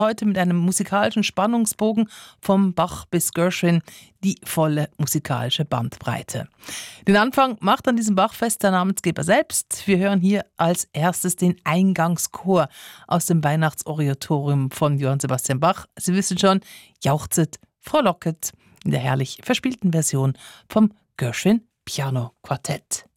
Heute mit einem musikalischen Spannungsbogen vom Bach bis Gershwin, die volle musikalische Bandbreite. Den Anfang macht an diesem Bachfest der Namensgeber selbst. Wir hören hier als erstes den Eingangschor aus dem Weihnachtsoratorium von Johann Sebastian Bach. Sie wissen schon, jauchzet, frohlocket in der herrlich verspielten Version vom Gershwin Piano Quartett.